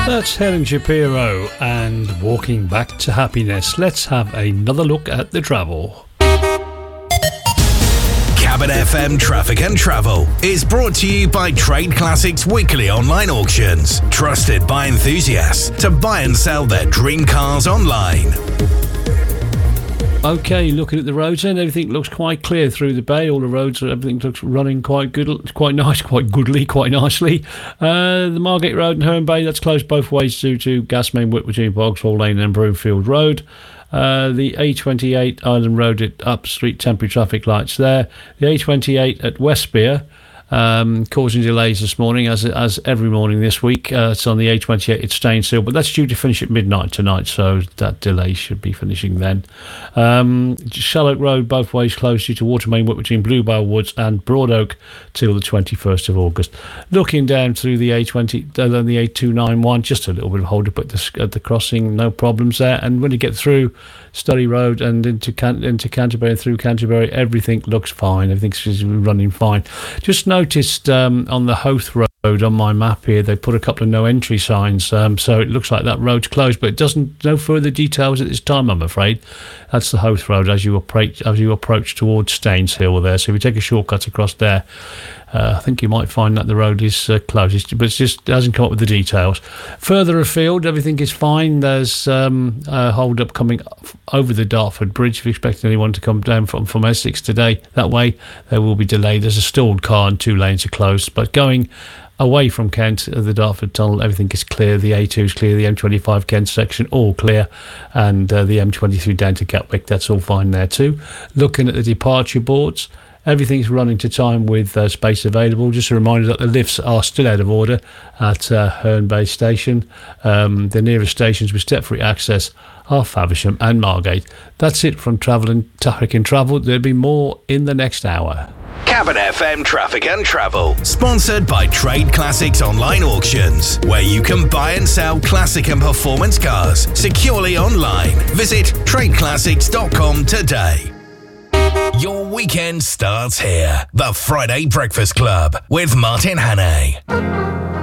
That's Helen Shapiro and Walking Back to Happiness. Let's have another look at the travel. Cabin FM Traffic and Travel is brought to you by Trade Classics Weekly Online Auctions. Trusted by enthusiasts to buy and sell their dream cars online. Okay, looking at the roads and everything looks quite clear through the bay. All the roads, everything looks running quite good, quite nice, quite goodly, quite nicely. The Margate Road in Herne Bay, that's closed both ways due to gas main work between Bogswell Lane and Broomfield Road. The A28 Island Road at Up Street, temporary traffic lights there. The A28 at Westbere, causing delays this morning, as every morning this week. It's on the A28 at Stainstill, but that's due to finish at midnight tonight, so that delay should be finishing then. Shallock Road, both ways closed due to water main work between Bluebell Woods and Broad Oak till the 21st of August. Looking down through the A20, the A291, just a little bit of hold up at the crossing, no problems there. And when you get through Studley Road and into Canterbury and through Canterbury, everything looks fine. Everything's running fine. Just noticed on the Hoath Road on my map here, they put a couple of no entry signs, so it looks like that road's closed, but it doesn't. No further details at this time, I'm afraid. That's the Hoath Road as you approach towards Staines Hill there. So if you take a shortcut across there, I think you might find that the road is closed, but it hasn't come up with the details. Further afield, everything is fine. There's a hold-up coming over the Dartford Bridge. If you expect anyone to come down from Essex today, that way, they will be delayed. There's a stalled car and 2 lanes are closed. But going away from Kent, the Dartford Tunnel, everything is clear. The A2 is clear, the M25 Kent section, all clear. And the M23 down to Gatwick, that's all fine there too. Looking at the departure boards, everything's running to time with space available. Just a reminder that the lifts are still out of order at Herne Bay Station. The nearest stations with step-free access are Faversham and Margate. That's it from Traffic and Travel. There'll be more in the next hour. Cabin FM Traffic and Travel, sponsored by Trade Classics Online Auctions, where you can buy and sell classic and performance cars securely online. Visit tradeclassics.com today. Your weekend starts here. The Friday Breakfast Club with Martin Hannay.